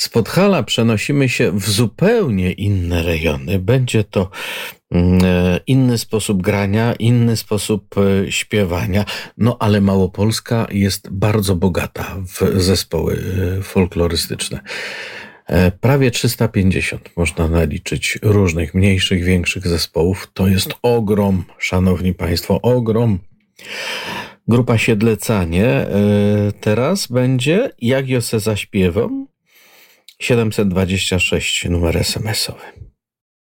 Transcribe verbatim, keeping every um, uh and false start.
Z Podhala przenosimy się w zupełnie inne rejony. Będzie to mm, e, inny sposób grania, inny sposób e, śpiewania. No ale Małopolska jest bardzo bogata w zespoły e, folklorystyczne. E, Prawie trzysta pięćdziesiąt można naliczyć różnych mniejszych, większych zespołów. To jest ogrom, szanowni państwo, ogrom. Grupa Siedlecanie e, teraz będzie, jak ja se zaśpiewam, siedemset dwadzieścia sześć numer es em esowy.